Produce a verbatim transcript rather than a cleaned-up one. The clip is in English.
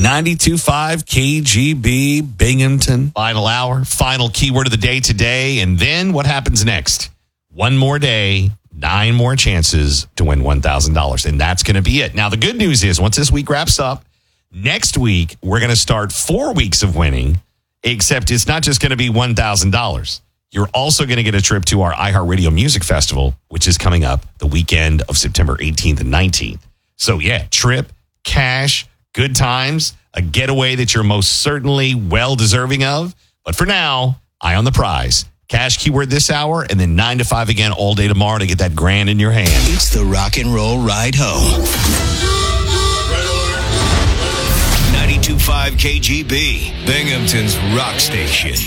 ninety-two point five K G B, Binghamton. Final hour, final keyword of the day today. And then what happens next? One more day, nine more chances to win one thousand dollars. And that's going to be it. Now, the good news is once this week wraps up, next week, we're going to start four weeks of winning, except it's not just going to be one thousand dollars. You're also going to get a trip to our iHeartRadio Music Festival, which is coming up the weekend of September eighteenth and nineteenth. So, yeah, trip, cash, good times, a getaway that you're most certainly well-deserving of. But for now, eye on the prize. Cash keyword this hour, and then nine to five again all day tomorrow to get that grand in your hand. It's the Rock and Roll Ride Home. ninety-two point five K G B, Binghamton's rock station.